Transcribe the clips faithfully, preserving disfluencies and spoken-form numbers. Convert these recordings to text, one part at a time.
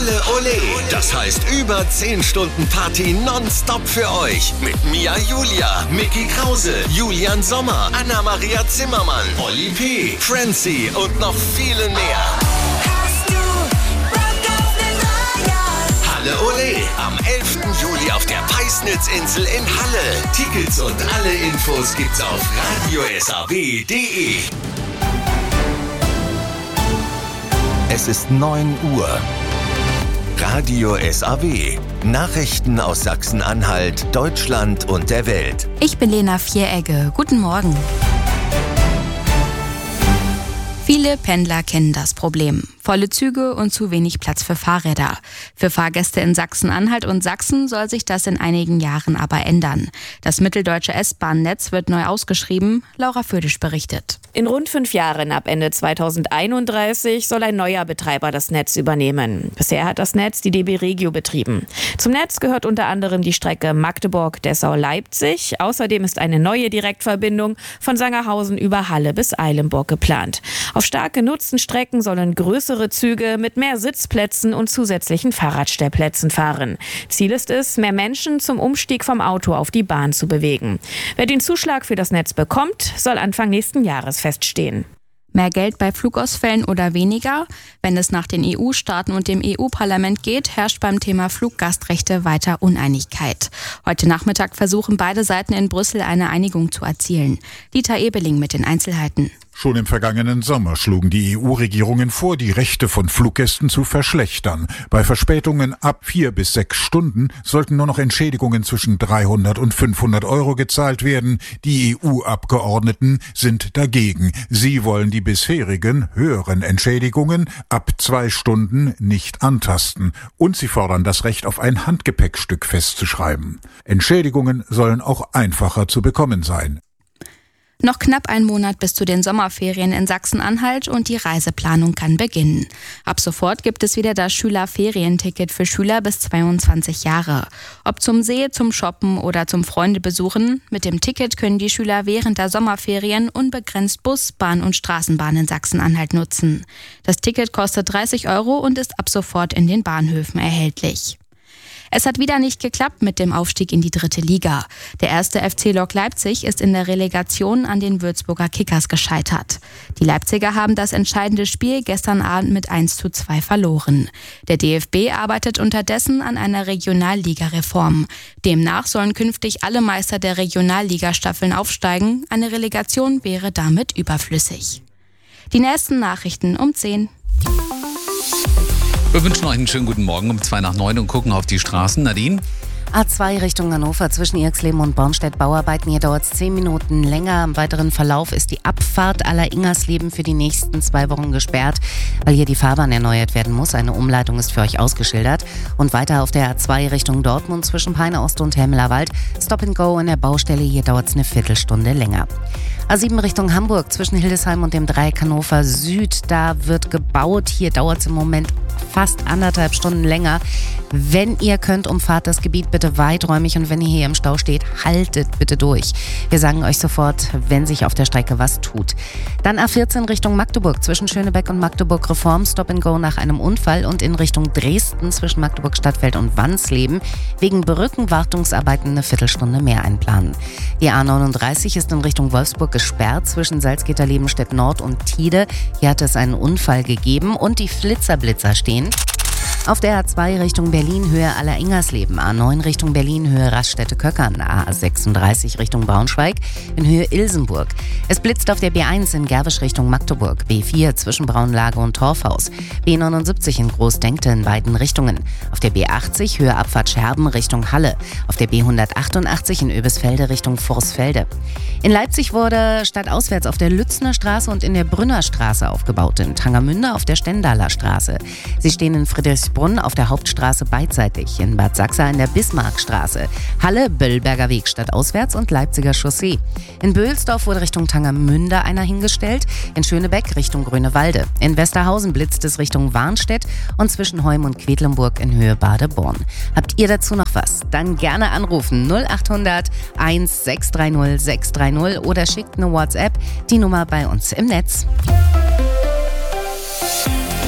Halle Ole. Das heißt über zehn Stunden Party nonstop für euch. Mit Mia Julia, Micky Krause, Julian Sommer, Anna-Maria Zimmermann, Oli P., Francie und noch viele mehr. Halle Ole am elften Juli auf der Peisnitzinsel in Halle. Tickets und alle Infos gibt's auf radio s a w punkt d e. Es ist neun Uhr. Radio S A W. Nachrichten aus Sachsen-Anhalt, Deutschland und der Welt. Ich bin Lena Vieregge. Guten Morgen. Viele Pendler kennen das Problem. Volle Züge und zu wenig Platz für Fahrräder. Für Fahrgäste in Sachsen-Anhalt und Sachsen soll sich das in einigen Jahren aber ändern. Das mitteldeutsche S-Bahn-Netz wird neu ausgeschrieben. Laura Födisch berichtet. In rund fünf Jahren, ab Ende zweitausendeinunddreißig, soll ein neuer Betreiber das Netz übernehmen. Bisher hat das Netz die D B Regio betrieben. Zum Netz gehört unter anderem die Strecke Magdeburg-Dessau-Leipzig. Außerdem ist eine neue Direktverbindung von Sangerhausen über Halle bis Eilenburg geplant. Auf stark genutzten Strecken sollen größere Züge mit mehr Sitzplätzen und zusätzlichen Fahrradstellplätzen fahren. Ziel ist es, mehr Menschen zum Umstieg vom Auto auf die Bahn zu bewegen. Wer den Zuschlag für das Netz bekommt, soll Anfang nächsten Jahres feststehen. Mehr Geld bei Flugausfällen oder weniger? Wenn es nach den E U-Staaten und dem E U-Parlament geht, herrscht beim Thema Fluggastrechte weiter Uneinigkeit. Heute Nachmittag versuchen beide Seiten in Brüssel eine Einigung zu erzielen. Dieter Ebeling mit den Einzelheiten. Schon im vergangenen Sommer schlugen die E U-Regierungen vor, die Rechte von Fluggästen zu verschlechtern. Bei Verspätungen ab vier bis sechs Stunden sollten nur noch Entschädigungen zwischen dreihundert und fünfhundert Euro gezahlt werden. Die E U-Abgeordneten sind dagegen. Sie wollen die bisherigen höheren Entschädigungen ab zwei Stunden nicht antasten. Und sie fordern das Recht auf ein Handgepäckstück festzuschreiben. Entschädigungen sollen auch einfacher zu bekommen sein. Noch knapp ein Monat bis zu den Sommerferien in Sachsen-Anhalt und die Reiseplanung kann beginnen. Ab sofort gibt es wieder das Schülerferienticket für Schüler bis zweiundzwanzig Jahre. Ob zum See, zum Shoppen oder zum Freundebesuchen, mit dem Ticket können die Schüler während der Sommerferien unbegrenzt Bus, Bahn und Straßenbahn in Sachsen-Anhalt nutzen. Das Ticket kostet dreißig Euro und ist ab sofort in den Bahnhöfen erhältlich. Es hat wieder nicht geklappt mit dem Aufstieg in die dritte Liga. Der erste F C Lok Leipzig ist in der Relegation an den Würzburger Kickers gescheitert. Die Leipziger haben das entscheidende Spiel gestern Abend mit eins zu zwei verloren. Der D F B arbeitet unterdessen an einer Regionalliga-Reform. Demnach sollen künftig alle Meister der Regionalligastaffeln aufsteigen. Eine Relegation wäre damit überflüssig. Die nächsten Nachrichten um zehn. Wir wünschen euch einen schönen guten Morgen um zwei nach neun und gucken auf die Straßen. Nadine? A zwei Richtung Hannover zwischen Irxleben und Bornstedt-Bauarbeiten. Hier dauert es zehn Minuten länger. Im weiteren Verlauf ist die Abfahrt Aller-Ingersleben für die nächsten zwei Wochen gesperrt, weil hier die Fahrbahn erneuert werden muss. Eine Umleitung ist für euch ausgeschildert. Und weiter auf der A zwei Richtung Dortmund zwischen Peine-Ost und Helmelerwald. Stop and Go in der Baustelle. Hier dauert es eine Viertelstunde länger. A sieben Richtung Hamburg zwischen Hildesheim und dem Dreieck Hannover Süd. Da wird gebaut. Hier dauert es im Moment fast anderthalb Stunden länger. Wenn ihr könnt, umfahrt das Gebiet bitte weiträumig und wenn ihr hier im Stau steht, haltet bitte durch. Wir sagen euch sofort, wenn sich auf der Strecke was tut. Dann A vierzehn Richtung Magdeburg zwischen Schönebeck und Magdeburg Reform, Stop and Go nach einem Unfall und in Richtung Dresden zwischen Magdeburg Stadtfeld und Wansleben wegen Brückenwartungsarbeiten eine Viertelstunde mehr einplanen. Die A neununddreißig ist in Richtung Wolfsburg gesperrt zwischen Salzgitter-Lebenstedt Nord und Thiede. Hier hat es einen Unfall gegeben und die Flitzerblitzer stehen. Auf der A zwei Richtung Berlin Höhe Aller-Ingersleben, A neun Richtung Berlin Höhe Raststätte-Köckern, A sechsunddreißig Richtung Braunschweig in Höhe Ilsenburg. Es blitzt auf der B eins in Gerwisch Richtung Magdeburg, B vier zwischen Braunlage und Torfhaus, B neunundsiebzig in Großdenkte in beiden Richtungen, auf der B achtzig Höhe Abfahrt Scherben Richtung Halle, auf der B hundertachtundachtzig in Oebisfelde Richtung Vorsfelde. In Leipzig wurde stadtauswärts auf der Lützner Straße und in der Brünner Straße aufgebaut, in Tangermünde auf der Stendaler Straße. Sie stehen in Friedrichsbrunn auf der Hauptstraße beidseitig, in Bad Sachsa in der Bismarckstraße, Halle, Böllberger Weg stadtauswärts und Leipziger Chaussee. In Böhlsdorf wurde Richtung Tangermünde einer hingestellt, in Schönebeck Richtung Grünewalde. In Westerhausen blitzt es Richtung Warnstedt und zwischen Heum und Quedlinburg in Höhe Badeborn. Habt ihr dazu noch was? Dann gerne anrufen null achthundert eins sechs drei null sechs drei null oder schickt eine WhatsApp, die Nummer bei uns im Netz.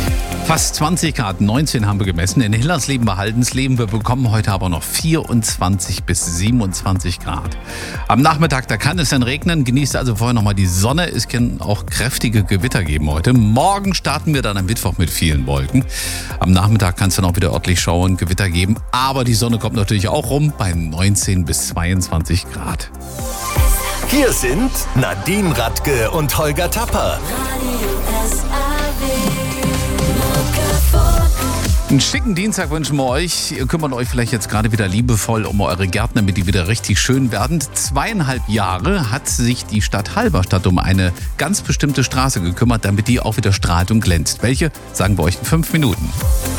Fast zwanzig Grad, neunzehn haben wir gemessen. In Hillersleben bei Haldensleben. Wir bekommen heute aber noch vierundzwanzig bis siebenundzwanzig Grad. Am Nachmittag, da kann es dann regnen. Genießt also vorher nochmal die Sonne. Es kann auch kräftige Gewitter geben heute. Morgen starten wir dann am Mittwoch mit vielen Wolken. Am Nachmittag kann es dann auch wieder örtlich schauen, Gewitter geben. Aber die Sonne kommt natürlich auch rum bei neunzehn bis zweiundzwanzig Grad. Hier sind Nadine Radke und Holger Tapper. Einen schicken Dienstag wünschen wir euch. Ihr kümmert euch vielleicht jetzt gerade wieder liebevoll um eure Gärten, damit die wieder richtig schön werden. Zweieinhalb Jahre hat sich die Stadt Halberstadt um eine ganz bestimmte Straße gekümmert, damit die auch wieder strahlt und glänzt. Welche? Sagen wir euch in fünf Minuten.